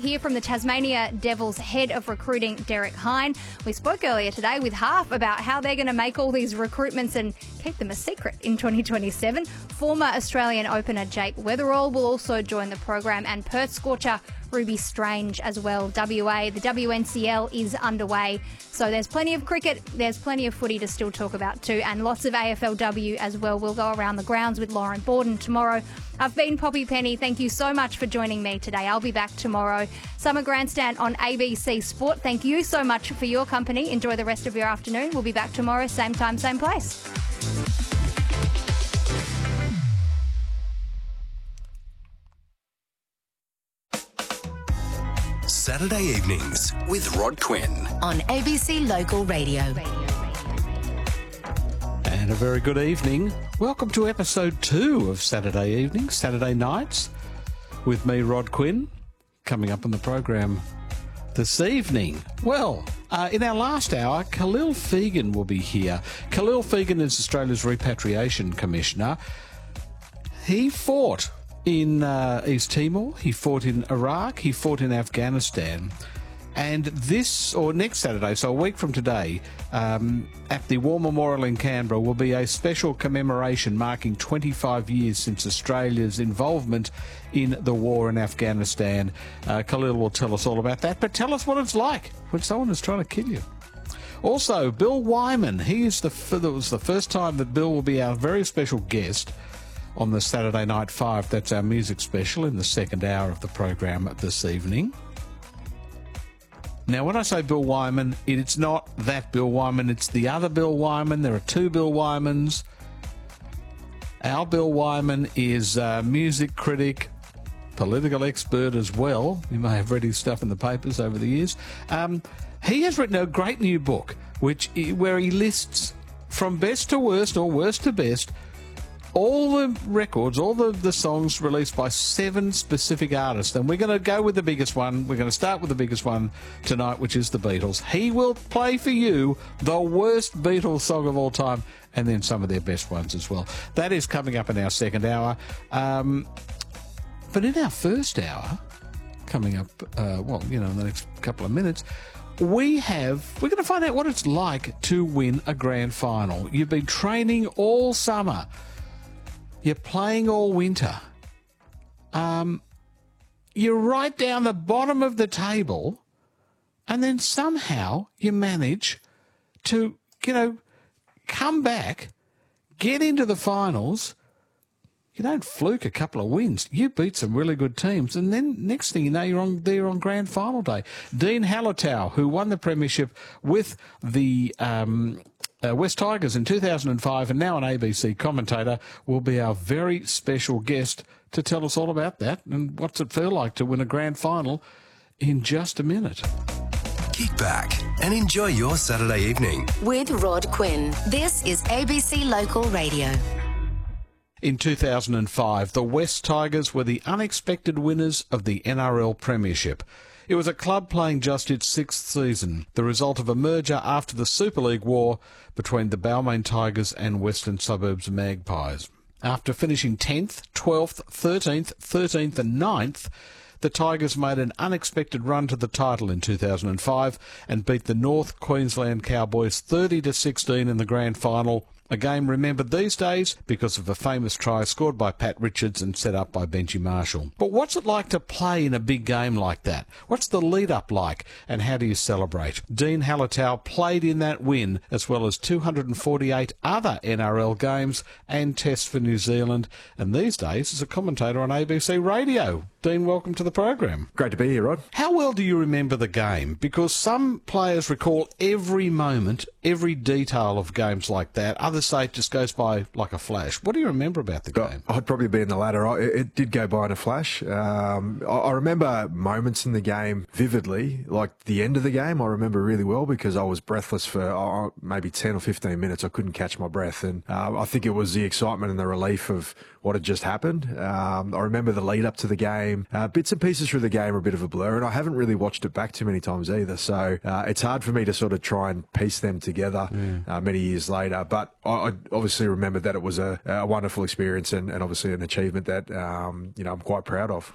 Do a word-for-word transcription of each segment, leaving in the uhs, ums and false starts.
hear from the Tasmania Devils head of recruiting, Derek Hine. We spoke earlier today with Half about how they're going to make all these recruitments and keep them a secret in twenty twenty-seven. Former Australian opener Jake Weatherall will also join the program, and Perth scorcher Ruby Strange as well. W A, the W N C L is underway. So there's plenty of cricket, there's plenty of footy to still talk about too, and lots of A F L W as well. We'll go around the grounds with Lauren Borden tomorrow. I've been Poppy Penny. Thank you so much for joining me today. I'll be back tomorrow. Summer Grandstand on A B C Sport. Thank you so much for your company. Enjoy the rest of your afternoon. We'll be back tomorrow, same time, same place. Saturday evenings with Rod Quinn on A B C Local Radio. And a very good evening. Welcome to episode two of Saturday Evenings, Saturday Nights, with me, Rod Quinn, coming up on the program this evening. Well, uh, in our last hour, Khalil Fegan will be here. Khalil Fegan is Australia's Repatriation Commissioner. He fought in uh, East Timor, he fought in Iraq, he fought in Afghanistan. And this, or next Saturday, so a week from today, um, at the War Memorial in Canberra will be a special commemoration marking twenty-five years since Australia's involvement in the war in Afghanistan. Uh, Khalil will tell us all about that, but tell us what it's like when someone is trying to kill you. Also, Bill Wyman, he is the, it was the first time that Bill will be our very special guest on the Saturday Night Five. That's our music special in the second hour of the program this evening. Now, when I say Bill Wyman, it's not that Bill Wyman, it's the other Bill Wyman. There are two Bill Wymans. Our Bill Wyman is a music critic, political expert as well. You may have read his stuff in the papers over the years. Um, he has written a great new book which where he lists from best to worst or worst to best all the records, all the, the songs released by seven specific artists. And we're going to go with the biggest one. We're going to start with the biggest one tonight, which is the Beatles. He will play for you the worst Beatles song of all time, and then some of their best ones as well. That is coming up in our second hour. Um, but in our first hour, coming up, uh, well, you know, in the next couple of minutes, we have, we're going to find out what it's like to win a grand final. You've been training all summer. You're playing all winter. Um, you're right down the bottom of the table, and then somehow you manage to, you know, come back, get into the finals. You don't fluke a couple of wins. You beat some really good teams, and then next thing you know, you're on there on grand final day. Dean Hallertau, who won the premiership with the Um, Uh, West Tigers in two thousand five and now an A B C commentator, will be our very special guest to tell us all about that and what's it feel like to win a grand final in just a minute. Kick back and enjoy your Saturday evening with Rod Quinn. This is A B C Local Radio. In two thousand five, the West Tigers were the unexpected winners of the N R L Premiership. It was a club playing just its sixth season, the result of a merger after the Super League war between the Balmain Tigers and Western Suburbs Magpies. After finishing tenth, twelfth, thirteenth, thirteenth and ninth, the Tigers made an unexpected run to the title in two thousand five and beat the North Queensland Cowboys thirty to sixteen in the grand final, a game remembered these days because of a famous try scored by Pat Richards and set up by Benji Marshall. But what's it like to play in a big game like that? What's the lead-up like, and how do you celebrate? Dean Hallertau played in that win, as well as two hundred forty-eight other N R L games and tests for New Zealand, and these days is a commentator on A B C Radio. Dean, welcome to the program. Great to be here, Rod. How well do you remember the game? Because some players recall every moment, every detail of games like that. Others say it just goes by like a flash. What do you remember about the game? I'd probably be in the latter. I- It did go by in a flash. Um, I I remember moments in the game vividly, like the end of the game I remember really well because I was breathless for uh, maybe ten or fifteen minutes. I couldn't catch my breath. And uh, I think it was the excitement and the relief of what had just happened. Um, I remember the lead up to the game. Uh, bits and pieces through the game are a bit of a blur, and I haven't really watched it back too many times either. So uh, it's hard for me to sort of try and piece them together yeah. uh, many years later. But I, I obviously remember that it was a, a wonderful experience and, and obviously an achievement that um, you know I'm quite proud of.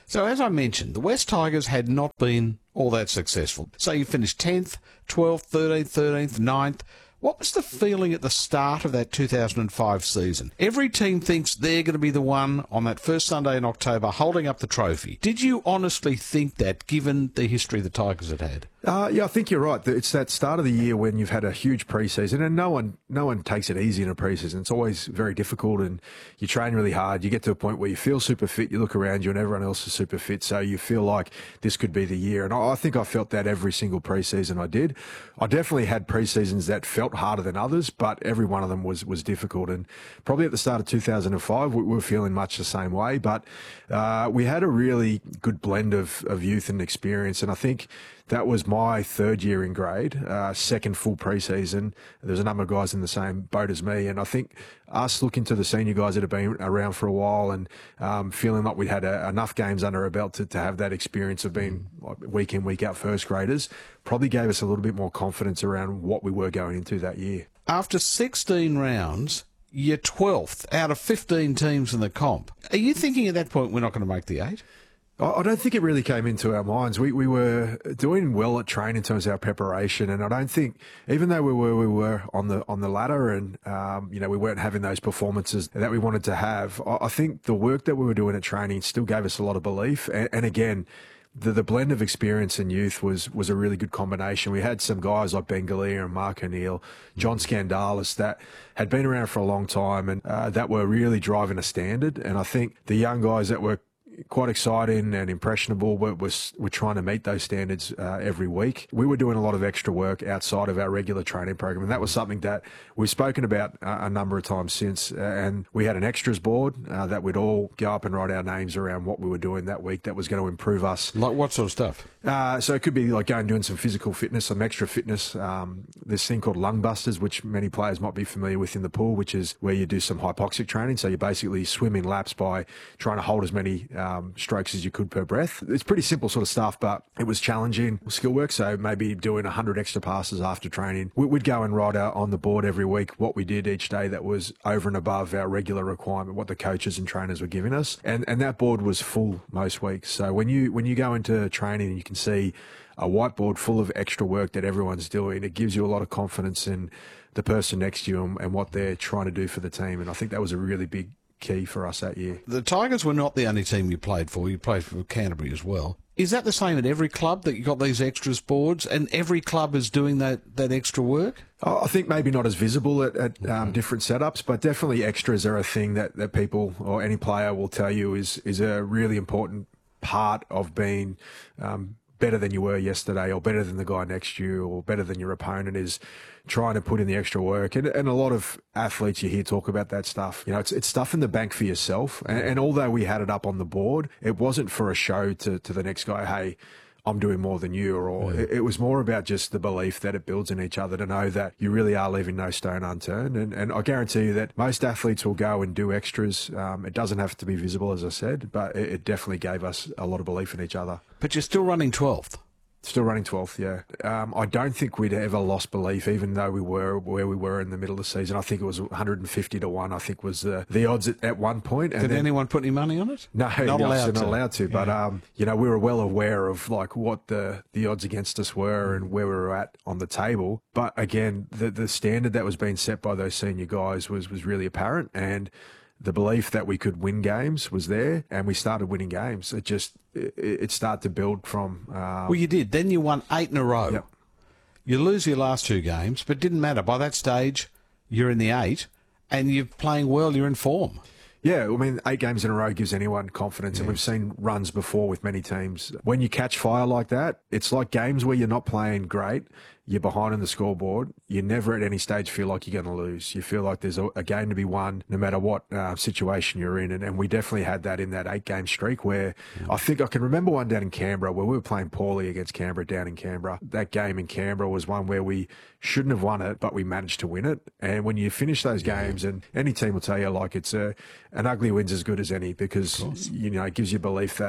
So as I mentioned, the West Tigers had not been all that successful. So you finished tenth, twelfth, thirteenth, thirteenth, ninth. What was the feeling at the start of that two thousand five season? Every team thinks they're going to be the one on that first Sunday in October holding up the trophy. Did you honestly think that, given the history the Tigers had had? Uh, yeah, I think you're right. It's that start of the year when you've had a huge preseason, and no one, no one takes it easy in a preseason. It's always very difficult, and you train really hard. You get to a point where you feel super fit. You look around you, and everyone else is super fit, so you feel like this could be the year. And I, I think I felt that every single preseason I did. I definitely had preseasons that felt harder than others, but every one of them was was difficult. And probably at the start of two thousand five, we, we were feeling much the same way. But uh, we had a really good blend of of youth and experience, and I think that was my third year in grade, uh, second full preseason. There's a number of guys in the same boat as me. And I think us looking to the senior guys that have been around for a while and um, feeling like we'd had a, enough games under our belt to, to have that experience of being like, week in, week out first graders probably gave us a little bit more confidence around what we were going into that year. After sixteen rounds, you're twelfth out of fifteen teams in the comp. Are you thinking at that point we're not going to make the eight? I don't think it really came into our minds. We we were doing well at training in terms of our preparation, and I don't think, even though we were we were on the on the ladder, and um, you know we weren't having those performances that we wanted to have. I, I think the work that we were doing at training still gave us a lot of belief, and, and again. The, the blend of experience and youth was was a really good combination. We had some guys like Ben Galea and Mark O'Neill, John Skandalis that had been around for a long time and uh, that were really driving a standard. And I think the young guys that were quite exciting and impressionable. We're, we're, we're trying to meet those standards uh, every week. We were doing a lot of extra work outside of our regular training program, and that was something that we've spoken about uh, a number of times since. Uh, and we had an extras board uh, that we'd all go up and write our names around what we were doing that week that was going to improve us. Like what sort of stuff? Uh, so it could be like going and doing some physical fitness, some extra fitness. Um, this thing called lung busters, which many players might be familiar with in the pool, which is where you do some hypoxic training. So you basically swim in laps by trying to hold as many um, strokes as you could per breath. It's pretty simple sort of stuff, but it was challenging skill work. So maybe doing one hundred extra passes after training. We'd go and write out on the board every week what we did each day that was over and above our regular requirement, what the coaches and trainers were giving us. And and that board was full most weeks. So when you when you go into training and you can see a whiteboard full of extra work that everyone's doing, it gives you a lot of confidence in the person next to you and, and what they're trying to do for the team. And I think that was a really big key for us that year. The Tigers were not the only team you played for. You played for Canterbury as well. Is that the same at every club, that you got these extras boards and every club is doing that, that extra work? I think maybe not as visible at, at um, mm-hmm. different setups, but definitely extras are a thing that, that people or any player will tell you is, is a really important part of being um, better than you were yesterday, or better than the guy next to you, or better than your opponent, is trying to put in the extra work. And, and a lot of athletes you hear talk about that stuff. You know, it's it's stuff in the bank for yourself. And, and although we had it up on the board, it wasn't for a show to, to the next guy, hey, I'm doing more than you, or yeah. it, it was more about just the belief that it builds in each other, to know that you really are leaving no stone unturned. And, and I guarantee you that most athletes will go and do extras. Um, it doesn't have to be visible, as I said, but it, it definitely gave us a lot of belief in each other. But you're still running twelfth. Still running twelfth, yeah. Um, I don't think we'd ever lost belief, even though we were where we were in the middle of the season. I think it was one hundred fifty to one, I think was the, the odds at, at one point. And Did then, anyone put any money on it? No, not no, allowed not to. allowed to. But, yeah. um, you know, we were well aware of like what the, the odds against us were and where we were at on the table. But again, the, the standard that was being set by those senior guys was, was really apparent. And the belief that we could win games was there, and we started winning games. It just, it, it started to build from... Um, well, you did. Then you won eight in a row. Yep. You lose your last two games, but it didn't matter. By that stage, you're in the eight, and you're playing well, you're in form. Yeah, I mean, eight games in a row gives anyone confidence, yeah. and we've seen runs before with many teams. When you catch fire like that, it's like games where you're not playing great, you're behind on the scoreboard, you never at any stage feel like you're going to lose. You feel like there's a, a game to be won no matter what uh, situation you're in, and, and we definitely had that in that eight-game streak where yeah. I think I can remember one down in Canberra where we were playing poorly against Canberra down in Canberra. That game in Canberra was one where we shouldn't have won it, but we managed to win it. And when you finish those yeah. games, and any team will tell you, like, it's a an ugly win's as good as any, because, you know, it gives you belief that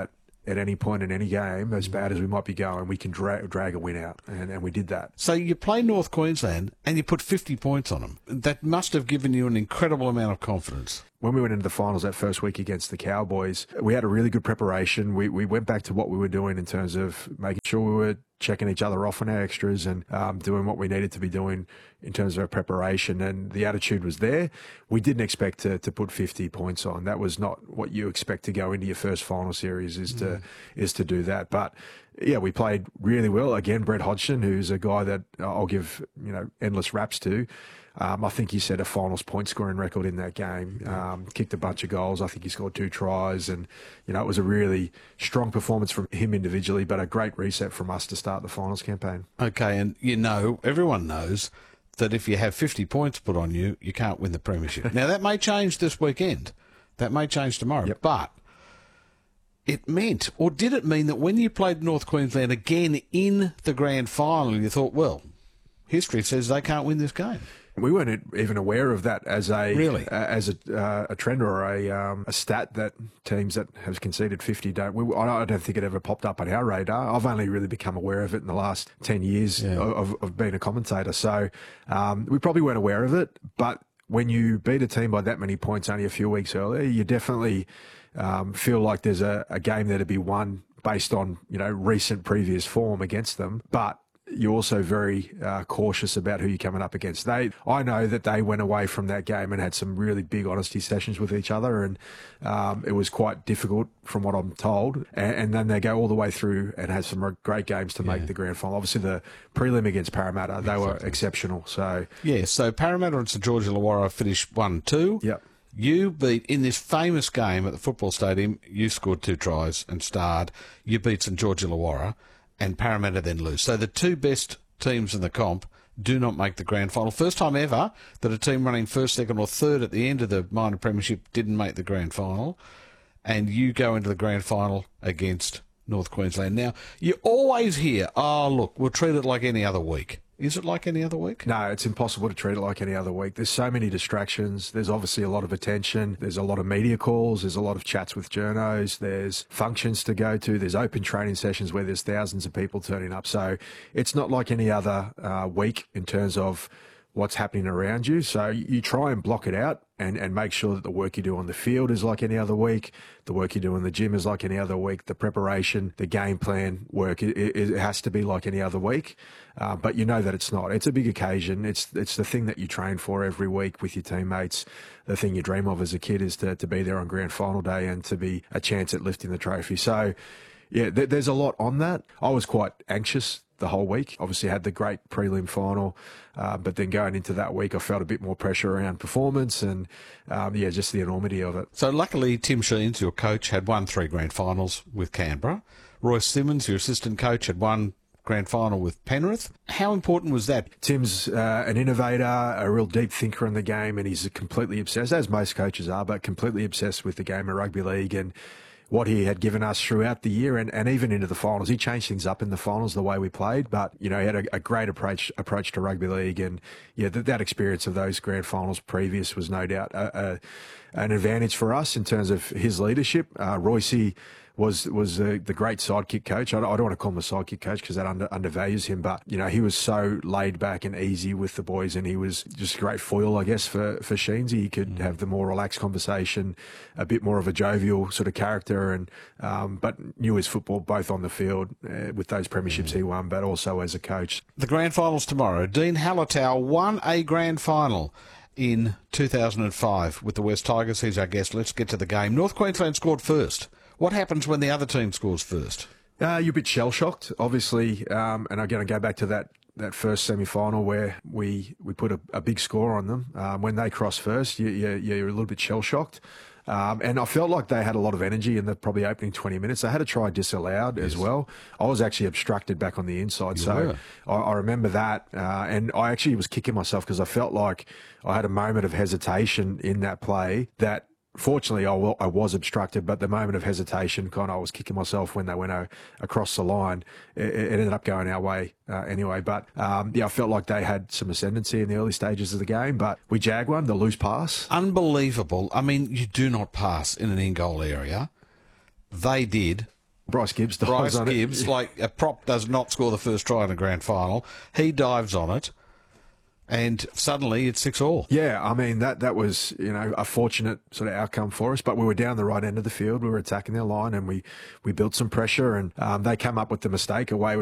at any point in any game, as bad as we might be going, we can dra- drag a win out, and, and we did that. So you play North Queensland and you put fifty points on them. That must have given you an incredible amount of confidence. When we went into the finals that first week against the Cowboys, we had a really good preparation. We we went back to what we were doing in terms of making sure we were checking each other off on our extras and um, doing what we needed to be doing in terms of our preparation. And the attitude was there. We didn't expect to, to put fifty points on. That was not what you expect to go into your first final series is to mm. is to do that. But yeah, we played really well. Again, Brett Hodgson, who's a guy that I'll give you know endless raps to. Um, I think he set a finals point scoring record in that game, um, kicked a bunch of goals. I think he scored two tries, and you know it was a really strong performance from him individually, but a great reset from us to start the finals campaign. Okay, and you know, everyone knows that if you have fifty points put on you, you can't win the premiership. Now, that may change this weekend. That may change tomorrow. Yep. But it meant, or did it mean that when you played North Queensland again in the grand final, you thought, well, history says they can't win this game? We weren't even aware of that as a really? uh, as a, uh, a trend or a um, a stat that teams that have conceded fifty don't. We, I don't think it ever popped up on our radar. I've only really become aware of it in the last ten years yeah. of, of being a commentator. So um, we probably weren't aware of it. But when you beat a team by that many points only a few weeks earlier, you definitely um, feel like there's a, a game there to be won based on you know recent previous form against them. But you're also very uh, cautious about who you're coming up against. They, I know that they went away from that game and had some really big honesty sessions with each other, and um, it was quite difficult from what I'm told. And, and then they go all the way through and had some great games to yeah. make the grand final. Obviously, the prelim against Parramatta, they exactly. were exceptional. So yeah, so Parramatta and St George Illawarra finished one two. Yep. You beat, in this famous game at the football stadium, you scored two tries and starred. You beat St George Illawarra, and Parramatta then lose. So the two best teams in the comp do not make the grand final. First time ever that a team running first, second or third at the end of the minor premiership didn't make the grand final, and you go into the grand final against North Queensland. Now, you always hear, oh, look, we'll treat it like any other week. Is it like any other week? No, it's impossible to treat it like any other week. There's so many distractions. There's obviously a lot of attention. There's a lot of media calls. There's a lot of chats with journos. There's functions to go to. There's open training sessions where there's thousands of people turning up. So it's not like any other uh, week in terms of what's happening around you. So you try and block it out and, and make sure that the work you do on the field is like any other week. The work you do in the gym is like any other week. The preparation, the game plan work, it, it has to be like any other week. Uh, but you know that it's not. It's a big occasion. It's it's the thing that you train for every week with your teammates. The thing you dream of as a kid is to, to be there on grand final day and to be a chance at lifting the trophy. So, yeah, th- there's a lot on that. I was quite anxious the whole week. Obviously had the great prelim final, uh, but then going into that week, I felt a bit more pressure around performance and, um, yeah, just the enormity of it. So luckily, Tim Sheens, your coach, had won three grand finals with Canberra. Royce Simmons, your assistant coach, had won grand final with Penrith. How important was that? Tim's uh, an innovator, a real deep thinker in the game, and he's completely obsessed, as most coaches are, but completely obsessed with the game of rugby league and what he had given us throughout the year and, and even into the finals. He changed things up in the finals, the way we played, but, you know, he had a, a great approach approach to rugby league. And, yeah, that, that experience of those grand finals previous was no doubt a, a, an advantage for us in terms of his leadership. Uh, Royce was was uh, the great sidekick coach. I don't, I don't want to call him a sidekick coach because that under, undervalues him, but, you know, he was so laid back and easy with the boys, and he was just a great foil, I guess, for, for Sheensy. He could have the more relaxed conversation, a bit more of a jovial sort of character, and um, but knew his football both on the field uh, with those premierships he won, but also as a coach. The grand finals tomorrow. Dean Hallertau won a grand final in two thousand five with the West Tigers. He's our guest. Let's get to the game. North Queensland scored first. What happens when the other team scores first? Uh, you're a bit shell-shocked, obviously, um, and I'm going to go back to that, that first semi-final where we, we put a, a big score on them. Um, when they cross first, you, you, you're a little bit shell-shocked. Um, and I felt like they had a lot of energy in the probably opening twenty minutes. They had a try disallowed yes. as well. I was actually obstructed back on the inside. You so I, I remember that. Uh, and I actually was kicking myself because I felt like I had a moment of hesitation in that play that, fortunately, I, w- I was obstructed, but the moment of hesitation, kind of, I was kicking myself when they went o- across the line. It, it ended up going our way uh, anyway. But, um, yeah, I felt like they had some ascendancy in the early stages of the game, but we jagged one, the loose pass. Unbelievable. I mean, you do not pass in an in-goal area. They did Bryce Gibbs dives Bryce on Gibbs, it. like a prop does not score the first try in a grand final. He dives on it, and suddenly it's six all. Yeah, I mean, that, that was, you know, a fortunate sort of outcome for us, but we were down the right end of the field. We were attacking their line and we, we built some pressure and um, they came up with the mistake away